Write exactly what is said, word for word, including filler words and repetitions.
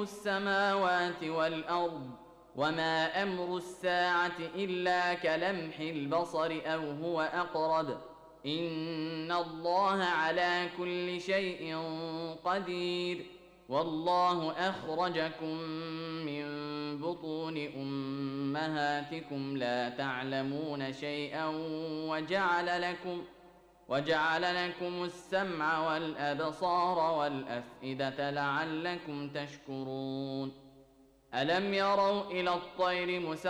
السماوات والأرض وما أمر الساعة إلا كلمح البصر أو هو أقرب إن الله على كل شيء قدير والله أخرجكم من بطون أمهاتكم لا تعلمون شيئا وجعل لكم وجعل لكم السمع والأبصار والأفئدة لعلكم تشكرون ألم يروا إلى الطير مسخرات